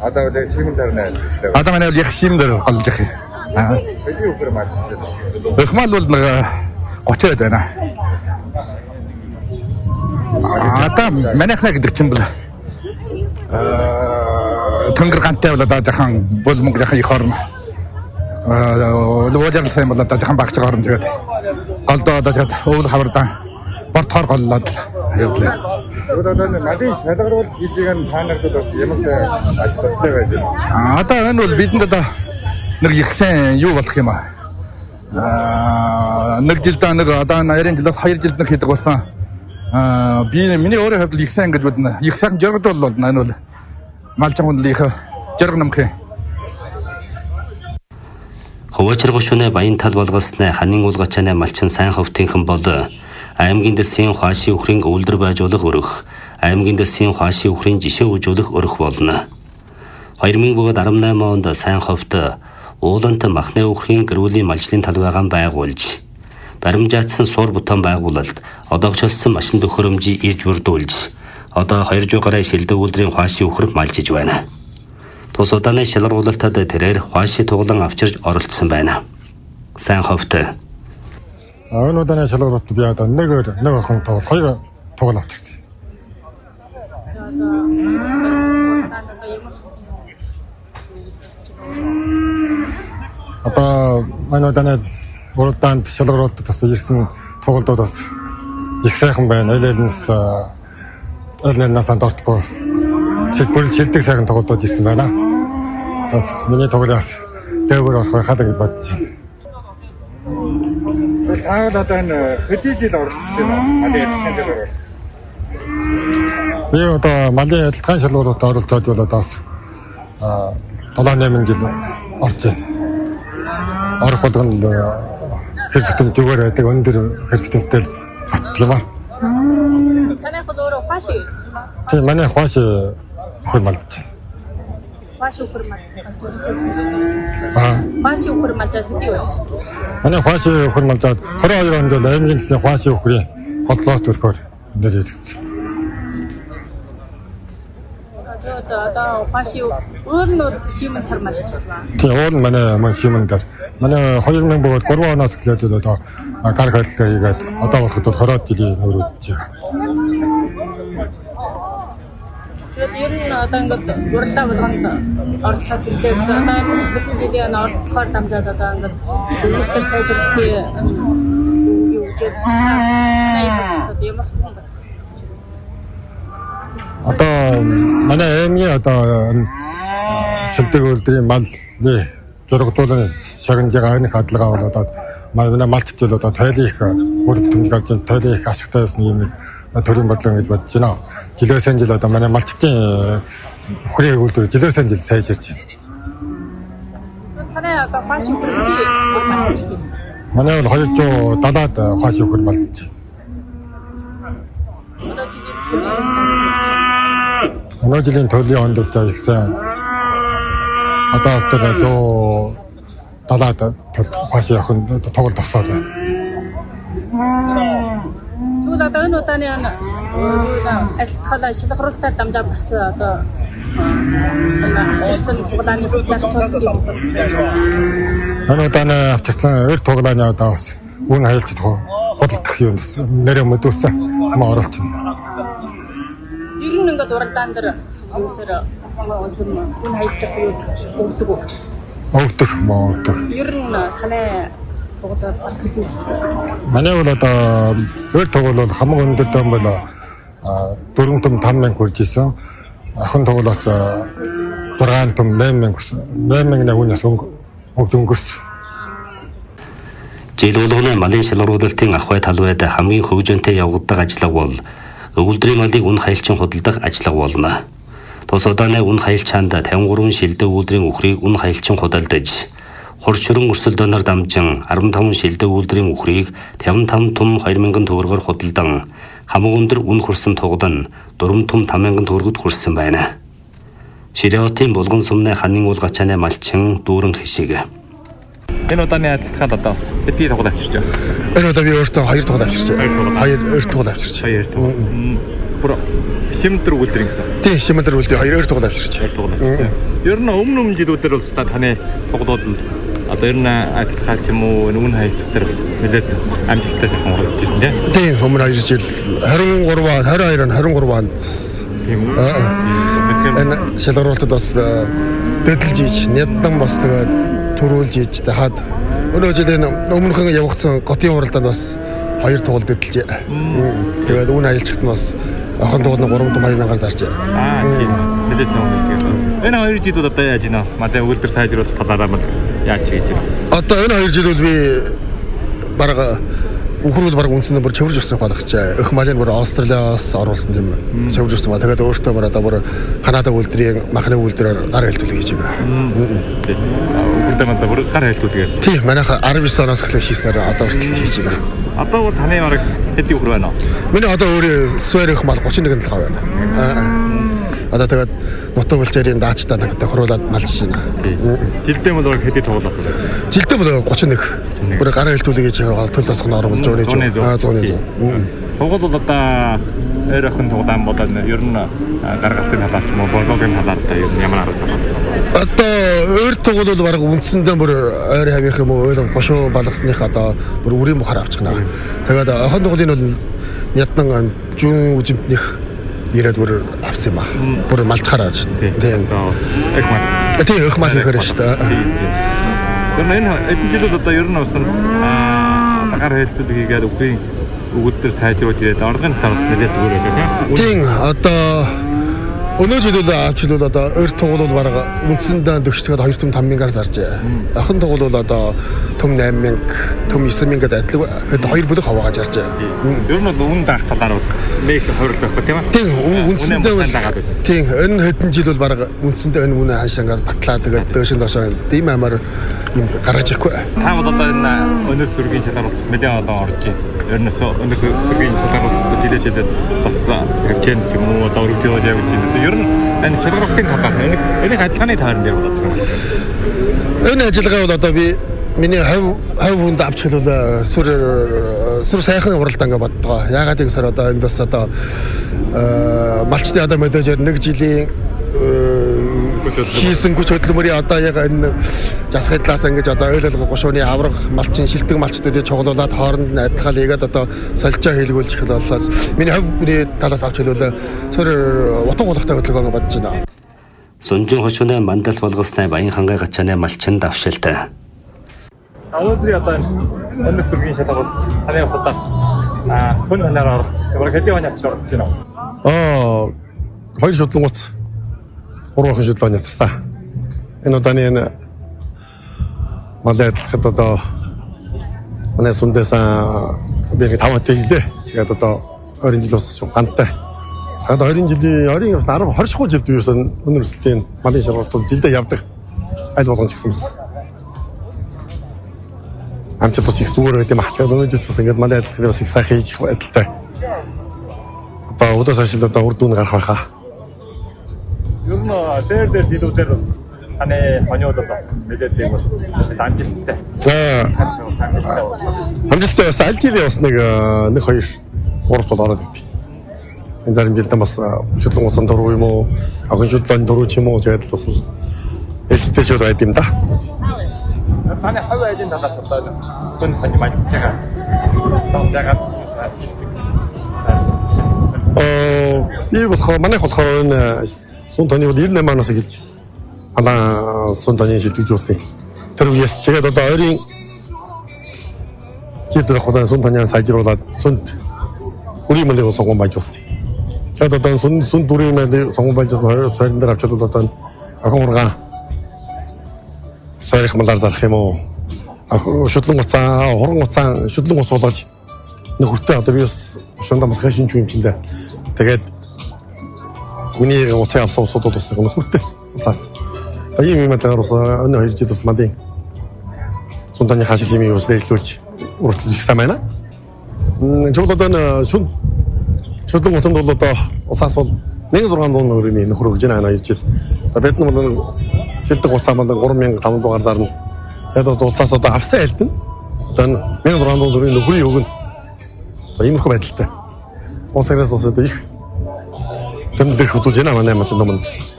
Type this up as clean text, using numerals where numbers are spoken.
Одоо л шимэн дарна. Одоо манай бол яг шимэн дээр голж явах юм. Хэдий өхөр мал. Өхмал бол нэг 30 байна. Одоо манайхна гэдэг чинь бол тэнгэр гантай бол одоо жахан бол мөнгөний их орно. Луужаал сайн бол одоо жахан багч орно тэгээд голдоо одоо тэгээд өвөл хавардан бортоор голлоод явдлаа. Одоо малын шалгаруул хийжийг нь таанагдад бас ямарсаа ажилластай байж байна. Одоо энэ бол бидэнд одоо нэг их сайн юу болох юм аа. Нэг жилдээ нэг одоо 20 жилээс 2 жилд нэг хийдэг болсон. Би миний өөрөө хувьд их сайн гэж бодно. Их сайн жаргал бол энэ бол малчин хүнлийнх жаргал намх юм. Хөвөчргө шүнэ баян тал болгосны ханын уулгачааны малчин сайн хөвтийнхэн бол аймгийн дэсийн хаашийн өхрийн өвлдөр байжуулах өрөх, аймгийн дэсийн хаашийн өхрийн жишээ үзүүлэх өрөх болно. 2018 онд сайн ховт уулант махны өхрийн гэрүүлийн малчлалын талбайгаан байгуулж, баримжаатсан суур бутан байгуулалт, одоогчилсан машин төхөөрөмжийг ирж бүрдүүлж, одоо 200 гаруй шилдэг үйлдвэрийн хаашийн өхөр малчиж байна. Тус удааны шалгаруулалтад тэрээр хаашийн туглан авчирж оролцсон байна. Сайн ховт. Энэ удааны шалгаруулалт би одоо нэг охин тоглох 2 тугал авчирсан. Одоо энэ удааны уралдаанд шалгаруулалтад бас ирсэн тугалдууд бас их сайхан байна. Элнээс андортгүй шилдэг сайхан тоглолтууд ирсэн байна. Бас миний тоглоос дээгүүр орох байхад гэж бодож байна. Таавал одоо энэ хэдий жил оролцож байна? Малын ярилцлагын шалгаруул. Би одоо малын ярилцлагын шалгаруулалтад оролцоод бол одоо 7-8 жил орж байна. Орох болгон хэрэг битэмж зүгээр байдаг. Өндөр хэрэг битэмтэй бат юм аа. Танайх бол өөрөө хааши. Тийм манай хааши өхөр малж. Хааши өхөр малж. Хааши өхөр малж хэдий вэ? Манай хааши өхөр малжаад 22 онд л аймгийн дэсийн хааши өхрийн холлоот өрхөөр нэр хийгдсэн. Одоо хааши өөрнөө шимэн тармалж байна. Тийм уул манай шимэн дээр манай 2003 оноос эхлээд одоо гар хайлтгаа хийгээд одоо болоход 20 жилийн нөрөж байгаа. Тэгээд ер нь одоо ингээд уралдаа болгонд орж чадлаа гэсэн. Одоо хэдэн жилийн оролцохоор дамжаад одоо ингээд үйлдвэр сайжруулалтын юу гэж байна. Одоо манай аймгийн одоо шилдэг үйлдвэрийн малны зургуулын шагнажгаа энэ хадгалгаа бол одоо манай малчд бол одоо тойлын их бүр битэмж гарч байгаа тойлын их ашигтай байсан юм төрийн бодлого гэж бодож байна. Жилээс жил одоо манай малчдын өхрийн үйлдвэр жилээс жил сайжирч байна. Танай одоо хааши өхөр малч. Манай бол 270-аад хааши өхөр малч. Өнөө жилийн төлөвийн ондолж их сайн. Одоо тэр 170-аад хааши охин тоглолт авсаад байна. Тэгвэл одоо энэ удааны ажлын шалгаруулалтаар дамжаад бас одоо авчирсан туглааны бичиж цолсон юм. Энэ удааны авчирсан эр туглааны одоо бас үн хайлт худалдах юм нэрээ мэдүүлсэн ма оролцсон. Ер нь ингээд уралдаан дээр юусаар үн хайлт юу өгдөг үү? Өгдөг. Ер нь танай тоглоод багтдаг. Манай бол одоо өр тоглол бол хамаг өндөр дэм бол 4 том 5 мянга хүрж исэн. Ахын тоглолоос 6 том 8 мянга үнээс өгж өнгөрсөн. Жил болгоны малын шалгаруулалтын ахуй талбайд хамгийн хөгжөөнтэй явагддаг ажиллага бол өвлдрийн малыг үн хаялчин худалдах ажиллага болно. Тус удааны үн хаялчаанд 53 шилдэг өвлдрийн өхрийг үн хаялчин худалдаж, хурцшөрөн өрсөлдөөнөөр дамжин 15 шилдэг өвлдрийн өхрийг 55 том 2000 төгрөгөөр худалдан хамаг өндөр үн хүрсэн туглан 4 том 5000 төгрөгөд хүрсэн байна. Ширэотын булган сумны ханын уулгачааны малчин дүүрэн хишиг. Энэ удааны адилхан одоо бас хэдий тоглолт авчирч байна. Энэ удаа би өөртөө 2 тоглолт авчирч байна. 2 тоглолт авчирч. 2 тоглолт. бүр шимтэр үлдэр гэсэн. Тийм шимэлэр үлдээ 2 тоглол авчирч. Ер нь өмнө жилүүдээр бол таны тоглолт одоо ер нь адилхан ч юм уу үнэ хайлтгаар бас нэлээд амжилттай сайхан уралдаж ирсэн тийм. Тийм өмнө 2 жил 22 онд Тийм үү? энэ шалгаруулалтад бас дэдэлж ийж няддан бас тэгээд төрүүлж ийж хаад өнөө жилийн өмнөхөн явагдсан готын уралдаанд бас 2 тоглолт дэдэлж. Тэгээд үнэ хайлтгт нь бас охин тоглолт 3,200,000 зарж. Тийм. Нэлээд сайн үлдэж. Энэ 2 жилүүд одоо яаж ийна? Манай өгүүлбэр сайжруулах талаараа яаж хийж байна? Одоо энэ 2 жил бол би бараг Ухрууд баг үнснээ бүр чаврж өгсөн болгоч. Өх малын бүр Австралиас оруулсан тийм чаврж өгсөн ба. Тэгээд өөртөө бүр одоо бүр Канада үйлдвэрийн махны үйлдвэрээр гар хэлтүүлэг хийж байгаа. Ухруудаа мандаа бүр гар хэлтүүлгээ. Тийм манайх 19 оноос эхлээд хийснээр одоо хүртэл хийж байна. Одоо таны бараг хэдийн ухр байна уу? Миний одоо өөрөө Сверих мал 31 толгой байна. Одоо тэгээд нутаг булчирийн даачдаа нэг тохируулаад малж байна. Жилдээ бол хэдийн тоглох вэ? Жилдээ бол 31. Бүр гар хэлтүүлэг хийж байгаа төл босгоно оруулж өрөөж. 100. Тоглол бол одоо өөр охин тоглоом бол ер нь гаргалтын талаар ч юм уу борлуулгын талаар та ер нь ямар арга зам байна? Одоо өөр тоглол бол баг үндсэндээ бүр ойр хавих юм уу ойлго гошоо балгасных одоо бүр үрийн бухаар авчихна. Тэгээд охин тоглолын бол нядсан зүүн үжимтнийх ирээд бүр авсан юм аа. Бүр малчхаар авч. Тийм. Их мал. Тийм их мал хийхээр шүү дээ. Энэ эдгээр жилүүд одоо ер нь бас гар хэлтүүлэг хийгээд үгүй өгүүлбэр сайжруулж ирээд орлогын талаас нэлээд зүгээр байж байгаа. Тийм одоо өнөө жилүүд авчлал одоо өөр тоглол баг үндсэндээ дөгчдөд 2,500,000 зарж. Охин тоглол бол одоо төм 8,000, төм 9,000 гэдэг адилхан хэд 2 бүлэг хаваагаа зарж. Ер нь бол үн даах талаар бол нэг хоригдох байхгүй тийм үү? Тийм үндсэндээ тийм энэ хэдэн жил бол баг үндсэндээ энэ үнэ хаашаа ингээд батлаа тэгээд дөөшин доошоо тийм амар юм гаргаж ихгүй. Та бол одоо энэ өнөө сүргийн шалгаруулалт нэлээд олон орж байна. Ер нь өнөө сүргийн шалгаруулалт жилээчээд бас хавчэн ч юм уу одоо өргөжөөд явж байна. Ер нь энэ шалгаруулалтын талаар энийг адилханы таарн дээр болоод байна. Энэ ажиллагаа бол одоо би миний хав хүнд авч хэлвэл сүр сайхан уралдаан гэж боддгоо. Яагаад гэвэл одоо энэ бас одоо малчтын одоо мэдээж 1 жилийн хийсэн хүч хөдөлмөрийн одоо яг энэ засгийн талаас ингэж одоо ойлголго гушууны авраг малчин шилдэг малчтуудыг чоглуулад хооронд нь адилхан хийгээд одоо солилцоо хийлгүүлж их боллоо. Миний хавьны талаас авч хэлвэл цор утга болгохтой хөдөлгөөн бодож байна. Сунжин хошууны мандал болгоснаа Баян хангай гачааны малчин давшилтай. Өнөөдрийн одоо өнөө сүргийн шалгаруулалт таны бас одоо сүн танаар оролцож байна. Бараг хэдийн оны авч оролцож байна уу? 2 шудлангууц 3 охин шудлааны явтастаа. Энэ удааны энэ малайдлахад одоо манай сүндэсэн би 5 хот ийлээ. Тэгээд одоо 20 жил болсон шүү гантай. Тэгээд 20 жилийн 20 шхуу жилд юусан өнөр өсөлтийн малын шалгуулт жилдээ явдаг. Аль болгон ч гэсэн бас амжилт их зүгээр байт юм аа. Тэгээд өнөө жил бас ингээд малын адилхан бас их сайхан хийж адилтай. Одоо удаа цаашаа одоо үр дүн гарах байхаа. Ер нь дээр жилүүдээр бас таны хониуд бас нэлээд юм бол амжилттай. Амжилттай бас аль жилийн бас нэг 2 3 бол ороод идэв. Энэ зарим жилдээ бас шудлан уцан дөрөв юм уу, охин шудлан дөрөв ч юм уу тэгээд бас ээлжтэй шууд байд юм да. Таны хав айлын талаас одоо сүн таны маань чага. Тас ягаад би болохоор манайх болохоор энэ сүн таны бол 98 оноос эхэлж манай сүн таны шилжүүлсэн. Тэр үеэс чигээд одоо ойрын жилдээ хадаа сүн таны сайжруулад сүнд үрийн мөлийг сонгон байжулсан. Тэгээд одоо сүн дүрийн мөлийг сонгон байжулсан 2 сарын дээр авчвал одоо охин ургаан сарих малар зарах юм уу? Шудлан уцаа, хорон уцаа, шудлан уц болгож нөхөртөө одоо би бас шундаа бас хэшин ч юм чинь. Тэгээд миний уцаа авсан усууд бас нөхөртөө усаас. Тэгээд ийм юм тагаар ус өнөө 2 жил бас мандын сунтаны хашиг химийг ус дээлжүүлж уртлж ихсэн байна. Жол одоо шудлан уцанд бол одоо усаас бол 1600 төгрөгийн нөхөр өгж байна 2 жил. Тэгээд бид нар бол шилдэг уцаа манд 3500-аар зарна. Тэгээд улсаас одоо авсан айлтна. Одоо 1600 төгрөгийн нөхрийн өгнө. За иймэрхүү байдалтай. Улсаас бас одоо их тэмдэглэх үзүүлж байна манай маань номонд.